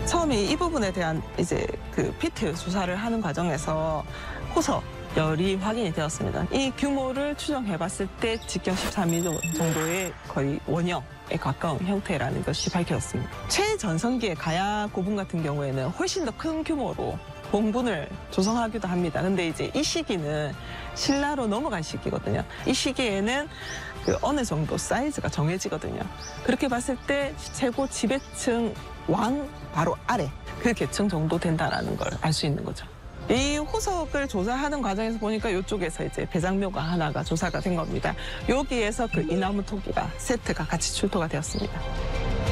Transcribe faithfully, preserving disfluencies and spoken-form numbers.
처음에 이 부분에 대한 이제 그 피트 조사를 하는 과정에서 호석 열이 확인이 되었습니다. 이 규모를 추정해봤을 때 직경 십삼 미 정도의 거의 원형에 가까운 형태라는 것이 밝혀졌습니다. 최전성기의 가야 고분 같은 경우에는 훨씬 더 큰 규모로 봉분을 조성하기도 합니다. 근데 이제 이 시기는 신라로 넘어간 시기거든요. 이 시기에는 그 어느 정도 사이즈가 정해지거든요. 그렇게 봤을 때 최고 지배층 왕 바로 아래 그 계층 정도 된다는 걸 알 수 있는 거죠. 이 호석을 조사하는 과정에서 보니까 이쪽에서 이제 배장묘가 하나가 조사가 된 겁니다. 여기에서 그 이나무 토기가 세트가 같이 출토가 되었습니다.